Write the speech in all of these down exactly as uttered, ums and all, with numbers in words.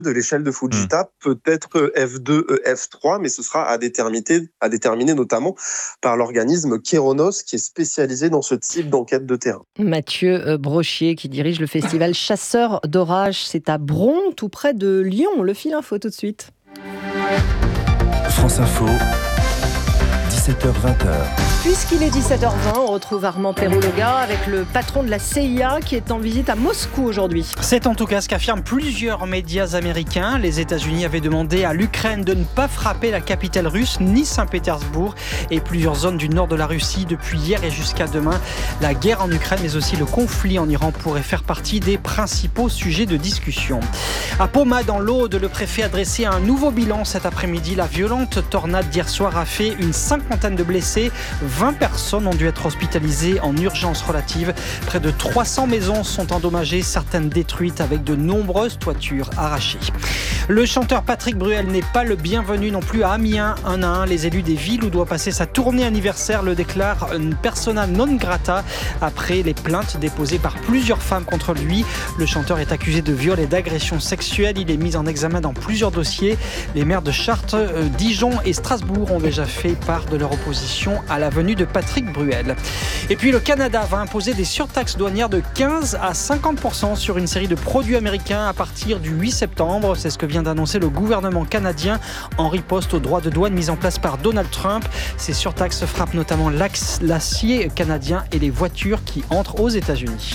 de l'échelle de Fujita, mmh. peut-être F deux, F trois, mais ce sera à déterminer, à déterminer notamment par l'organisme Kéronos, qui est spécialisé dans ce type d'enquête de terrain. Mathieu Brochier, qui dirige le festival Chasseurs d'Orage, c'est à Bron, tout près de Lyon. Le fil info tout de suite. France Info, dix-sept heures vingt. Puisqu'il est dix-sept heures vingt, on retrouve Armand Perrault-Lega avec le patron de la C I A qui est en visite à Moscou aujourd'hui. C'est en tout cas ce qu'affirment plusieurs médias américains. Les États-Unis avaient demandé à l'Ukraine de ne pas frapper la capitale russe ni Saint-Pétersbourg et plusieurs zones du nord de la Russie depuis hier et jusqu'à demain. La guerre en Ukraine mais aussi le conflit en Iran pourraient faire partie des principaux sujets de discussion. À Poma, dans l'Aude, le préfet a dressé un nouveau bilan cet après-midi. La violente tornade d'hier soir a fait une cinquantaine de blessés. vingt personnes ont dû être hospitalisées en urgence relative. Près de trois cents maisons sont endommagées, certaines détruites avec de nombreuses toitures arrachées. Le chanteur Patrick Bruel n'est pas le bienvenu non plus à Amiens. Un à un, les élus des villes où doit passer sa tournée anniversaire le déclarent une persona non grata après les plaintes déposées par plusieurs femmes contre lui. Le chanteur est accusé de viol et d'agression sexuelle. Il est mis en examen dans plusieurs dossiers. Les maires de Chartres, euh, Dijon et Strasbourg ont déjà fait part de leur opposition à la venue de Patrick Bruel. Et puis le Canada va imposer des surtaxes douanières de quinze à cinquante pour cent sur une série de produits américains à partir du huit septembre. C'est ce que vient d'annoncer le gouvernement canadien en riposte aux droits de douane mis en place par Donald Trump. Ces surtaxes frappent notamment l'acier canadien et les voitures qui entrent aux États-Unis.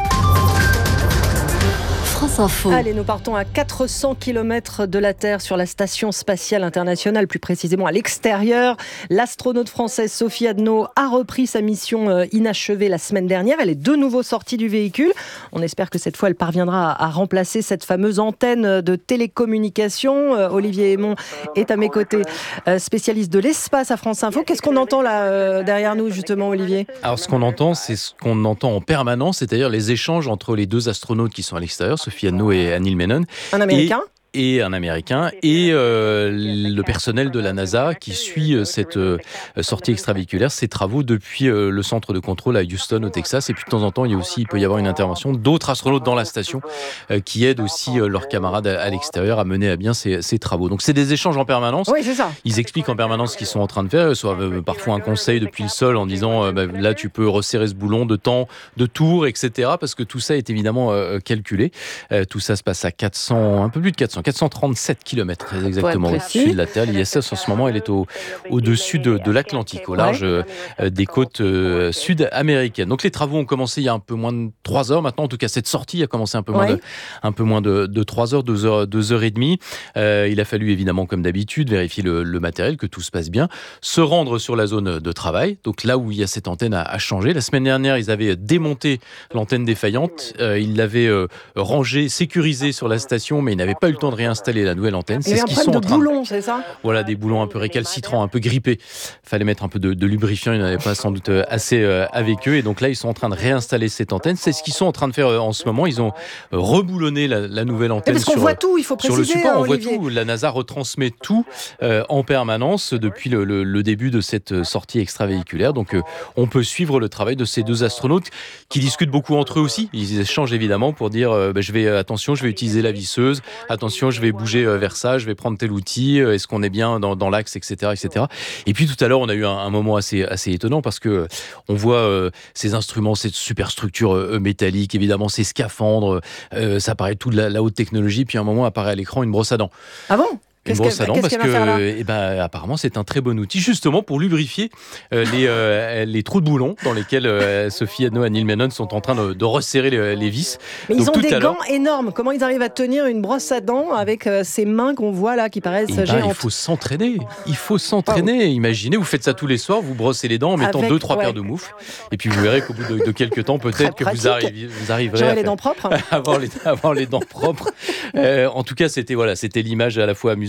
France Info. Allez, nous partons à quatre cents kilomètres de la Terre sur la Station Spatiale Internationale, plus précisément à l'extérieur. L'astronaute française Sophie Adno a repris sa mission inachevée la semaine dernière. Elle est de nouveau sortie du véhicule. On espère que cette fois, elle parviendra à remplacer cette fameuse antenne de télécommunication. Olivier Hémon est à mes côtés, spécialiste de l'espace à France Info. Qu'est-ce qu'on entend là derrière nous, justement, Olivier ? Alors, ce qu'on entend, c'est ce qu'on entend en permanence, c'est-à-dire les échanges entre les deux astronautes qui sont à l'extérieur, Sophie Adno et Neil Menon. Un Américain ? Et... et un Américain, et euh, le personnel de la NASA qui suit euh, cette euh, sortie extravéhiculaire, ces travaux depuis euh, le centre de contrôle à Houston, au Texas. Et puis de temps en temps, il y a aussi, il peut y avoir une intervention d'autres astronautes dans la station euh, qui aident aussi euh, leurs camarades à, à l'extérieur à mener à bien ces, ces travaux. Donc c'est des échanges en permanence. Oui, c'est ça. Ils expliquent en permanence ce qu'ils sont en train de faire, soit euh, parfois un conseil depuis le sol en disant euh, bah, là tu peux resserrer ce boulon de temps, de tours, et cetera. Parce que tout ça est évidemment euh, calculé. Euh, tout ça se passe à quatre cents, un peu plus de quatre cents. quatre cent trente-sept kilomètres très exactement au-dessus de la Terre. L'I S S en ce moment, elle est au, au-dessus de, de l'Atlantique, au large ouais. euh, des côtes euh, sud-américaines. Donc les travaux ont commencé il y a un peu moins de trois heures maintenant. En tout cas, cette sortie a commencé un peu moins, ouais. de, un peu moins de, de trois heures, deux heures, deux heures et demie. Euh, il a fallu évidemment, comme d'habitude, vérifier le, le matériel, que tout se passe bien, se rendre sur la zone de travail. Donc là où il y a cette antenne à, à changer. La semaine dernière, ils avaient démonté l'antenne défaillante. Euh, ils l'avaient euh, rangée, sécurisée sur la station, mais ils n'avaient pas eu le temps de réinstaller la nouvelle antenne. C'est ce qu'ils sont en train de boulons, c'est ça ? Voilà, des boulons un peu récalcitrants, un peu grippés. Il fallait mettre un peu de, de lubrifiant, il n'y en avait pas sans doute assez euh, avec eux. Et donc là, ils sont en train de réinstaller cette antenne. C'est ce qu'ils sont en train de faire euh, en ce moment. Ils ont euh, reboulonné la, la nouvelle antenne. Parce qu'on sur, voit tout, il faut préciser. Sur le support, hein, on voit Olivier. tout. La NASA retransmet tout euh, en permanence depuis le, le, le début de cette sortie extravéhiculaire. Donc euh, on peut suivre le travail de ces deux astronautes qui discutent beaucoup entre eux aussi. Ils échangent évidemment pour dire euh, bah, je vais, attention, je vais utiliser la visseuse. Attention, je vais bouger euh, vers ça. Je vais prendre tel outil, est-ce qu'on est bien dans, dans l'axe, et cetera, et cetera. Et puis tout à l'heure, on a eu un, un moment assez, assez étonnant parce que on voit euh, ces instruments, cette superstructure euh, métallique, évidemment ces scaphandres, euh, ça paraît tout de la, la haute technologie, puis à un moment apparaît à l'écran une brosse à dents. Ah bon ? Une brosse à dents parce que, eh ben, apparemment, c'est un très bon outil justement pour lubrifier euh, les, euh, les trous de boulons dans lesquels euh, Sophie Adno et Neil Menon sont en train de, de resserrer les, les vis. Mais Donc, ils ont des gants l'heure... énormes. Comment ils arrivent à tenir une brosse à dents avec euh, ces mains qu'on voit là qui paraissent eh ben, géantes ? Il faut s'entraîner. Il faut s'entraîner. Oh. Imaginez, vous faites ça tous les soirs, vous brossez les dents en mettant avec, deux, trois ouais. paires de moufles. Et puis vous verrez qu'au bout de, de quelques temps, peut-être que vous, arrivez, vous arriverez J'aurai à les dents propres. avoir, les, avoir les dents propres. Euh, en tout cas, c'était, voilà, c'était l'image à la fois amusante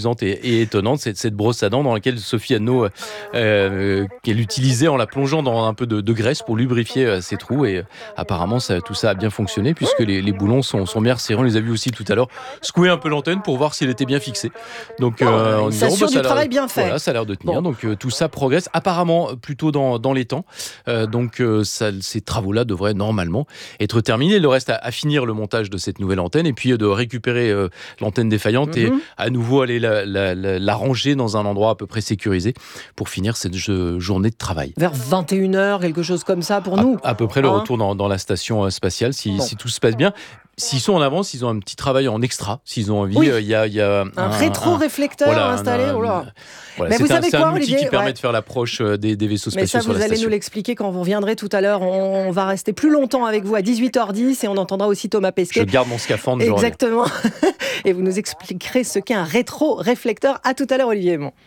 amusante et, et étonnante, c'est cette brosse à dents dans laquelle Sophie Adno euh, qu'elle utilisait en la plongeant dans un peu de, de graisse pour lubrifier euh, ses trous. Et euh, apparemment, ça, tout ça a bien fonctionné puisque les, les boulons sont, sont bien resserrés. On les a vus aussi tout à l'heure secouer un peu l'antenne pour voir s'il était bien fixé. Donc, euh, oh, ça assure du travail bien fait. Voilà, ça a l'air de tenir. Bon. Donc, euh, tout ça progresse apparemment plutôt dans, dans les temps. Euh, donc, euh, ça, ces travaux-là devraient normalement être terminés. Il leur reste à, à finir le montage de cette nouvelle antenne et puis euh, de récupérer euh, l'antenne défaillante mm-hmm. et à nouveau aller la, la, la, la ranger dans un endroit à peu près sécurisé pour finir cette je, journée de travail. Vers vingt et une heures, quelque chose comme ça pour nous. À, à peu près le hein retour dans, dans la station spatiale, si, bon. si tout se passe bien. S'ils sont en avance, ils ont un petit travail en extra, s'ils ont envie. Il oui. y a, y a un, un rétro-réflecteur voilà, installé. Un, un, oh là. Voilà, mais c'est vous un, savez c'est quoi, un outil Olivier qui permet ouais. de faire l'approche des, des vaisseaux spatiaux mais ça, sur la station. vous allez nous l'expliquer quand vous reviendrez tout à l'heure. On, on va rester plus longtemps avec vous à dix-huit heures dix et on entendra aussi Thomas Pesquet. Je garde mon scaphandre. Exactement. Et vous nous expliquerez ce qu'est un rétro-réflecteur. À tout à l'heure, Olivier. Bon.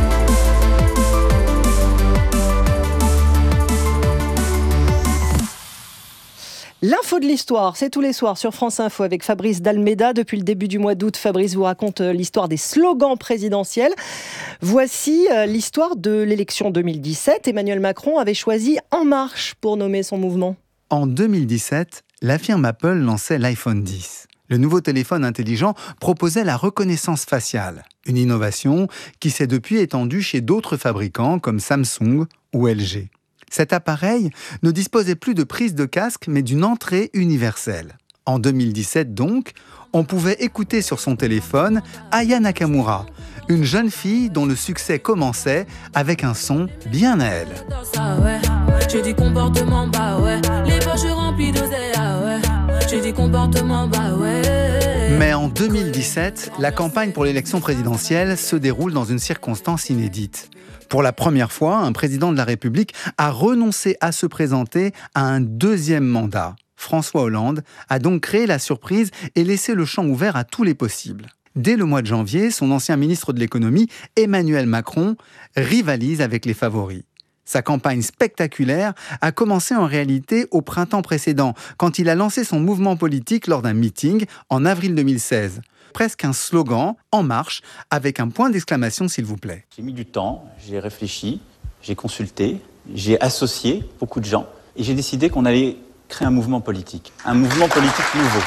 L'info de l'histoire, c'est tous les soirs sur France Info avec Fabrice Dalméda. Depuis le début du mois d'août, Fabrice vous raconte l'histoire des slogans présidentiels. Voici l'histoire de l'élection deux mille dix-sept. Emmanuel Macron avait choisi En Marche pour nommer son mouvement. En deux mille dix-sept, la firme Apple lançait l'iPhone dix. Le nouveau téléphone intelligent proposait la reconnaissance faciale, une innovation qui s'est depuis étendue chez d'autres fabricants comme Samsung ou L G. Cet appareil ne disposait plus de prise de casque, mais d'une entrée universelle. En deux mille dix-sept donc, on pouvait écouter sur son téléphone Aya Nakamura, une jeune fille dont le succès commençait avec un son bien à elle. J'ai dit comportement, bah ouais. Les poches remplies d'oseille, ah ouais. J'ai dit comportement, bah ouais. Mais en deux mille dix-sept, la campagne pour l'élection présidentielle se déroule dans une circonstance inédite. Pour la première fois, un président de la République a renoncé à se présenter à un deuxième mandat. François Hollande a donc créé la surprise et laissé le champ ouvert à tous les possibles. Dès le mois de janvier, son ancien ministre de l'économie, Emmanuel Macron, rivalise avec les favoris. Sa campagne spectaculaire a commencé en réalité au printemps précédent, quand il a lancé son mouvement politique lors d'un meeting en avril deux mille seize. Presque un slogan, En Marche, avec un point d'exclamation s'il vous plaît. J'ai mis du temps, j'ai réfléchi, j'ai consulté, j'ai associé beaucoup de gens et j'ai décidé qu'on allait créer un mouvement politique, un mouvement politique nouveau.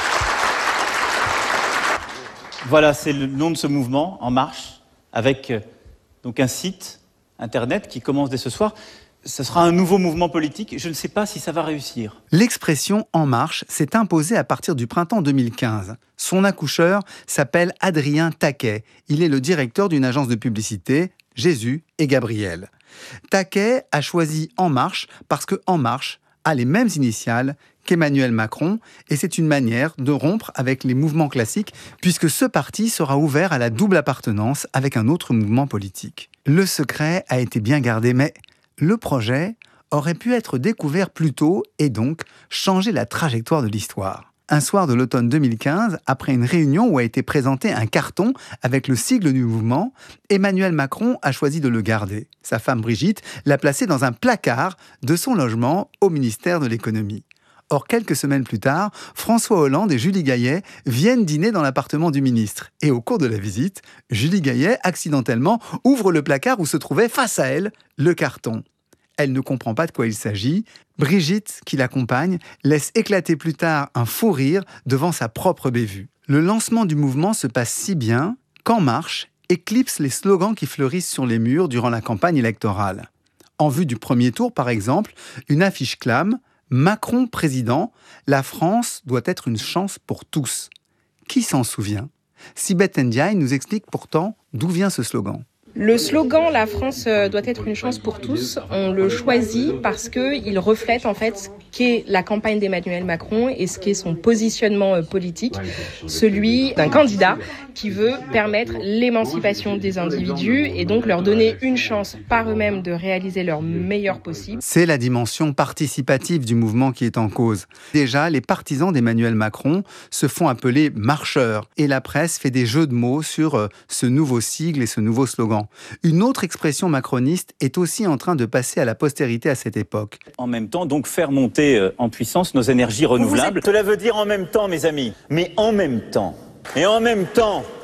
Voilà, c'est le nom de ce mouvement, En Marche, avec donc un site internet qui commence dès ce soir. Ce sera un nouveau mouvement politique. Je ne sais pas si ça va réussir. L'expression « En Marche » s'est imposée à partir du printemps deux mille quinze. Son accoucheur s'appelle Adrien Taquet. Il est le directeur d'une agence de publicité, Jésus et Gabriel. Taquet a choisi « En Marche » parce que « En Marche » a les mêmes initiales qu'Emmanuel Macron et c'est une manière de rompre avec les mouvements classiques puisque ce parti sera ouvert à la double appartenance avec un autre mouvement politique. Le secret a été bien gardé, mais le projet aurait pu être découvert plus tôt et donc changer la trajectoire de l'histoire. Un soir de l'automne deux mille quinze, après une réunion où a été présenté un carton avec le sigle du mouvement, Emmanuel Macron a choisi de le garder. Sa femme Brigitte l'a placé dans un placard de son logement au ministère de l'économie. Or, quelques semaines plus tard, François Hollande et Julie Gaillet viennent dîner dans l'appartement du ministre. Et au cours de la visite, Julie Gaillet, accidentellement, ouvre le placard où se trouvait face à elle le carton. Elle ne comprend pas de quoi il s'agit. Brigitte, qui l'accompagne, laisse éclater plus tard un fou rire devant sa propre bévue. Le lancement du mouvement se passe si bien qu'En Marche éclipse les slogans qui fleurissent sur les murs durant la campagne électorale. En vue du premier tour, par exemple, une affiche clame « Macron président, la France doit être une chance pour tous ». Qui s'en souvient ? Sibeth Ndiaye nous explique pourtant d'où vient ce slogan. Le slogan « La France doit être une chance pour tous », on le choisit parce qu'il reflète en fait ce qu'est la campagne d'Emmanuel Macron et ce qu'est son positionnement politique, celui d'un candidat qui veut permettre l'émancipation des individus et donc leur donner une chance par eux-mêmes de réaliser leur meilleur possible. C'est la dimension participative du mouvement qui est en cause. Déjà, les partisans d'Emmanuel Macron se font appeler marcheurs et la presse fait des jeux de mots sur ce nouveau sigle et ce nouveau slogan. Une autre expression macroniste est aussi en train de passer à la postérité à cette époque. En même temps, donc faire monter en puissance nos énergies renouvelables. Êtes... Cela veut dire en même temps, mes amis, mais en même temps. Et en même temps,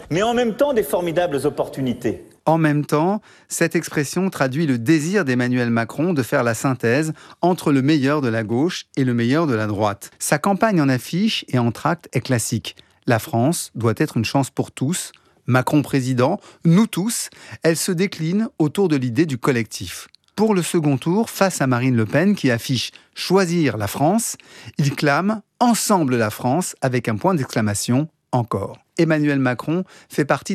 mais en même temps des formidables opportunités. En même temps, cette expression traduit le désir d'Emmanuel Macron de faire la synthèse entre le meilleur de la gauche et le meilleur de la droite. Sa campagne en affiches et en tracts est classique. La France doit être une chance pour tous. Macron président, nous tous, elle se décline autour de l'idée du collectif. Pour le second tour, face à Marine Le Pen qui affiche « Choisir la France », il clame « Ensemble la France » avec un point d'exclamation encore. Emmanuel Macron fait partie